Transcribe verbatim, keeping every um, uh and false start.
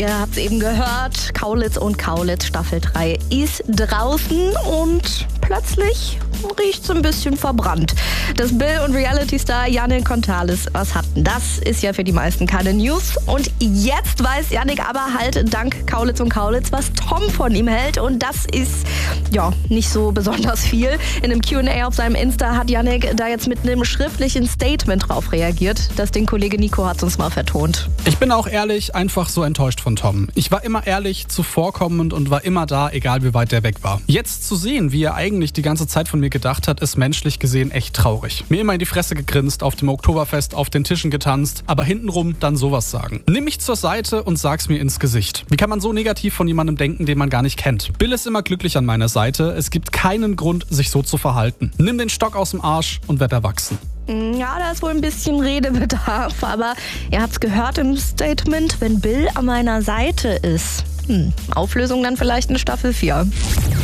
ihr habt es eben gehört, Kaulitz und Kaulitz Staffel drei ist draußen und plötzlich riecht es ein bisschen verbrannt. Das Bill- und Reality-Star Yannick Kontales, was hat denn das? Ist ja für die meisten keine News. Und jetzt weiß Yannick aber halt dank Kaulitz und Kaulitz, was Tom von ihm hält. Und das ist, ja, nicht so besonders viel. In einem Q und A auf seinem Insta hat Yannick da jetzt mit einem schriftlichen Statement drauf reagiert. Das den Kollege Nico hat uns mal vertont. Ich bin auch ehrlich einfach so enttäuscht von Tom. Ich war immer ehrlich, zuvorkommend und war immer da, egal wie weit der weg war. Jetzt zu sehen, wie er eigentlich die ganze Zeit von mir gedacht hat, ist menschlich gesehen echt traurig. Mir immer in die Fresse gegrinst, auf dem Oktoberfest auf den Tischen getanzt, aber hintenrum dann sowas sagen. Nimm mich zur Seite und sag's mir ins Gesicht. Wie kann man so negativ von jemandem denken, den man gar nicht kennt? Bill ist immer glücklich an meiner Seite. Es gibt keinen Grund, sich so zu verhalten. Nimm den Stock aus dem Arsch und werd erwachsen. Ja, da ist wohl ein bisschen Redebedarf, aber ihr habt's gehört im Statement, wenn Bill an meiner Seite ist. Hm, Auflösung dann vielleicht in Staffel vier.